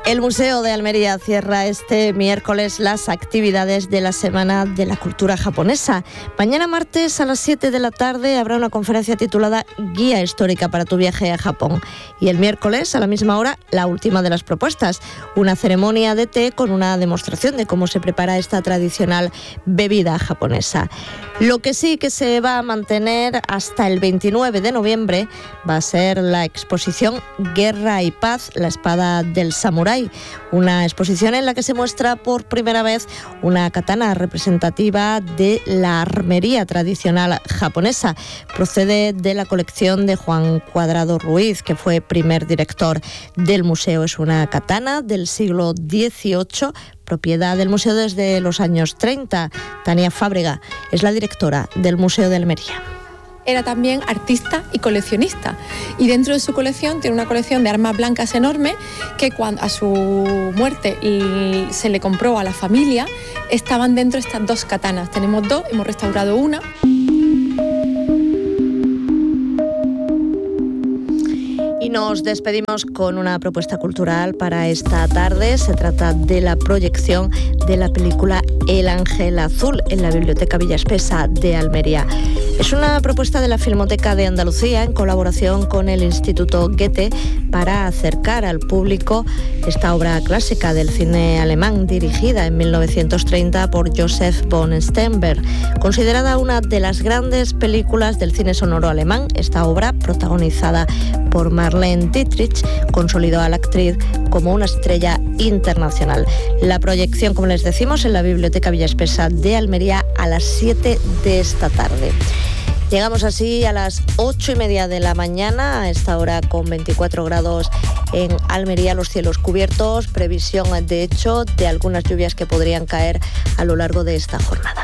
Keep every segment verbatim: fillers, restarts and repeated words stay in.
El Museo de Almería cierra este miércoles las actividades de la Semana de la Cultura Japonesa. Mañana martes a las siete de la tarde habrá una conferencia titulada Guía Histórica para tu viaje a Japón. Y el miércoles a la misma hora, la última de las propuestas, una ceremonia de té con una demostración de cómo se prepara esta tradicional bebida japonesa. Lo que sí que se va a mantener hasta el veintinueve de noviembre va a ser la exposición Guerra y Paz, la espada del samurái. Una exposición en la que se muestra por primera vez una katana representativa de la armería tradicional japonesa. Procede de la colección de Juan Cuadrado Ruiz, que fue primer director del museo. Es una katana del siglo dieciocho, propiedad del museo desde los años treinta. Tania Fábrega es la directora del Museo de Almería. Era también artista y coleccionista, y dentro de su colección tiene una colección de armas blancas enorme que cuando a su muerte se le compró a la familia. Estaban dentro estas dos katanas. Tenemos dos, hemos restaurado una. Y nos despedimos con una propuesta cultural para esta tarde. Se trata de la proyección de la película El Ángel Azul en la Biblioteca Villa Espesa de Almería. Es una propuesta de la Filmoteca de Andalucía en colaboración con el Instituto Goethe para acercar al público esta obra clásica del cine alemán, dirigida en mil novecientos treinta por Joseph von Sternberg. Considerada una de las grandes películas del cine sonoro alemán, esta obra, protagonizada por Marlene Dietrich, consolidó a la actriz como una estrella internacional. La proyección, como les decimos, en la Biblioteca Villa Espesa de Almería a las siete de esta tarde. Llegamos así a las ocho y media de la mañana, a esta hora con veinticuatro grados en Almería, los cielos cubiertos, previsión de hecho de algunas lluvias que podrían caer a lo largo de esta jornada.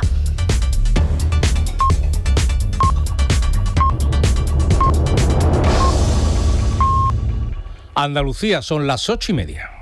Andalucía, son las ocho y media.